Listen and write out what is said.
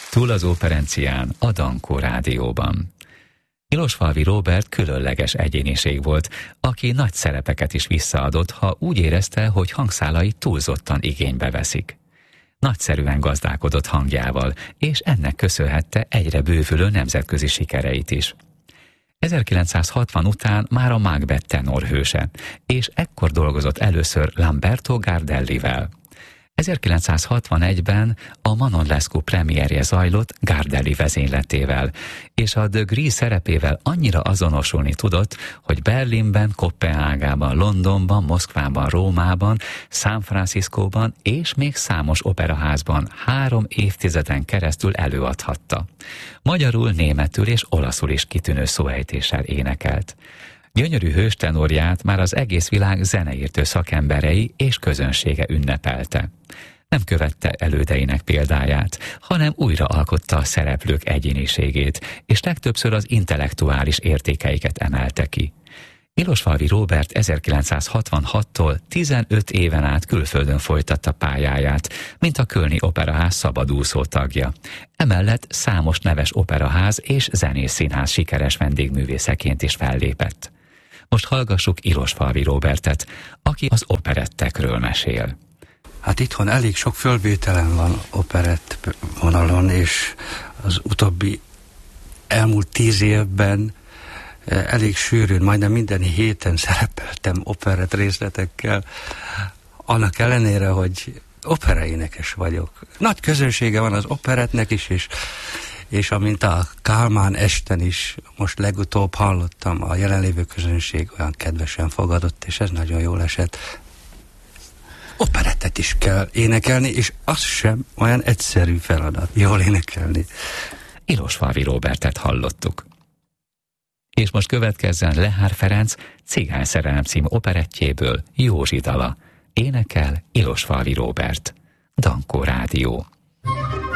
Túl az Operencián, a Dankó Rádióban. Ilosvalvi Róbert különleges egyéniség volt, aki nagy szerepeket is visszaadott, ha úgy érezte, hogy hangszálai túlzottan igénybe veszik. Nagyszerűen gazdálkodott hangjával, és ennek köszönhette egyre bővülő nemzetközi sikereit is. 1960 után már a Macbeth tenorhőse, és ekkor dolgozott először Lamberto Gardellivel. 1961-ben a Manon Lescaut premierje zajlott Gardelli vezényletével, és a The Grease szerepével annyira azonosulni tudott, hogy Berlinben, Koppenhágában, Londonban, Moszkvában, Rómában, San Franciscóban és még számos operaházban 3 évtizeden keresztül előadhatta. Magyarul, németül és olaszul is kitűnő szóejtéssel énekelt. Gyönyörű hőstenorját már az egész világ zeneértő szakemberei és közönsége ünnepelte. Nem követte elődeinek példáját, hanem újra alkotta a szereplők egyéniségét, és legtöbbször az intellektuális értékeiket emelte ki. Ilosvalvi Róbert 1966-tól 15 éven át külföldön folytatta pályáját, mint a Kölni Operaház szabadúszó tagja. Emellett számos neves operaház és zenészszínház sikeres vendégművészeként is fellépett. Most hallgassuk Ilosvalvi Róbertet, aki az operettekről mesél. Hát itthon elég sok fölvételem van operett vonalon, és az utóbbi elmúlt 10 évben elég sűrűn, majdnem minden héten szerepeltem operett részletekkel, annak ellenére, hogy operaénekes vagyok. Nagy közönsége van az operettnek is, és amint a Kálmán esten is most legutóbb hallottam, a jelenlévő közönség olyan kedvesen fogadott, és ez nagyon jól esett. Operettet is kell énekelni, és az sem olyan egyszerű feladat, jól énekelni. Ilosvalvi Róbertet hallottuk. És most következzen Lehár Ferenc Cigány szerelem című operettjéből Józsi dala. Énekel Ilosvalvi Róbert. Dankó Rádió.